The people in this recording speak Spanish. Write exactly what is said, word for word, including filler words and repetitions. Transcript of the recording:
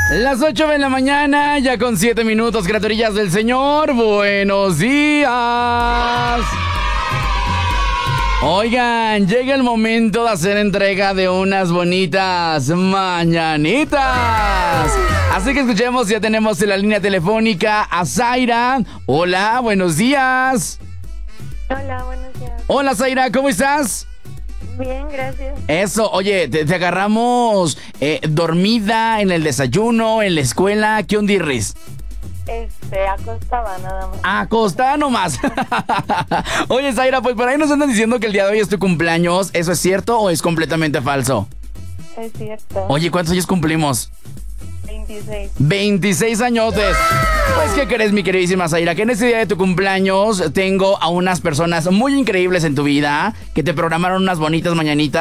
Las ocho de la mañana, ya con siete minutos, criaturillas del Señor. Buenos días. Oigan, llega el momento de hacer entrega de unas bonitas mañanitas. Así que escuchemos, ya tenemos en la línea telefónica a Zaira. Hola, buenos días. Hola, buenos días. Hola, Zaira, ¿cómo estás? Bien, gracias. Eso, oye, te, te agarramos eh, dormida en el desayuno, en la escuela. ¿Qué ondirris? Este, acostaba nada más. Acostada nomás. Oye, Zaira, pues por ahí nos andan diciendo que el día de hoy es tu cumpleaños. ¿Eso es cierto o es completamente falso? Es cierto. Oye, ¿cuántos años cumplimos? veintiséis. veintiséis añotes. Pues, ¿qué crees, mi queridísima Zaira? Que en este día de tu cumpleaños tengo a unas personas muy increíbles en tu vida que te programaron unas bonitas mañanitas.